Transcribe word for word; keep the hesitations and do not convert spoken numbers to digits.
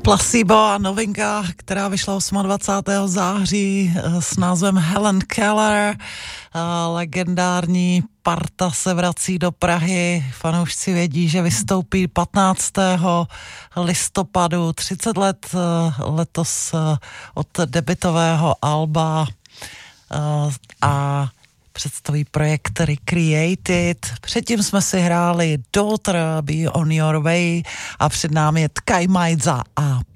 Placebo a novinka, která vyšla dvacátého osmého září s názvem Helen Keller. Legendární parta se vrací do Prahy. Fanoušci vědí, že vystoupí patnáctého listopadu, třicet let letos od debutového alba a představí projekt Recreated. Předtím jsme si hráli Daughter, Be On Your Way a před námi je Tkaj Majdza a